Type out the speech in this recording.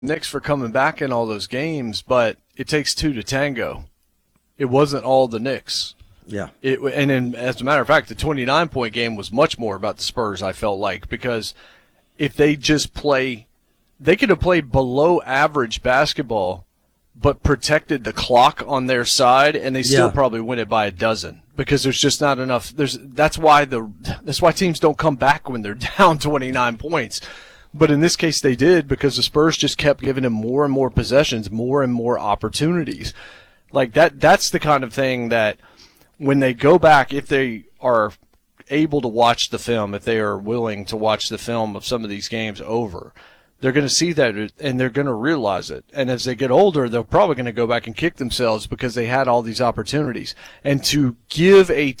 Knicks for coming back in all those games, but it takes two to tango. It wasn't all the Knicks. Yeah. As a matter of fact, the 29-point game was much more about the Spurs, I felt like, because if they just they could have played below average basketball but protected the clock on their side, and they still probably win it by a dozen because there's just not enough. That's why teams don't come back when they're down 29 points. But in this case, they did because the Spurs just kept giving them more and more possessions, more and more opportunities. Like that's the kind of thing that when they go back, if they are able to watch the film, if they are willing to watch the film of some of these games over, they're going to see that and they're going to realize it. And as they get older, they're probably going to go back and kick themselves because they had all these opportunities. And to give a